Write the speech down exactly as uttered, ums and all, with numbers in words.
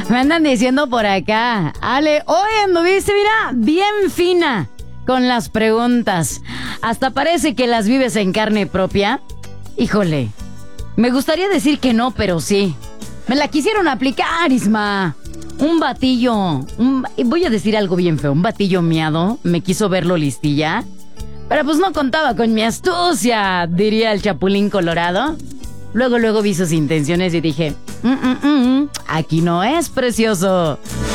Me andan diciendo por acá. Ale, hoy anduviste, mira, bien fina con las preguntas. Hasta parece que las vives en carne propia. Híjole, me gustaría decir que no, pero sí. Me la quisieron aplicar, Isma. Un batillo, un, voy a decir algo bien feo, un batillo miado, me quiso verlo listilla. Pero pues no contaba con mi astucia, diría el Chapulín Colorado. Luego, luego vi sus intenciones y dije, mm, mm, mm, aquí no es, precioso.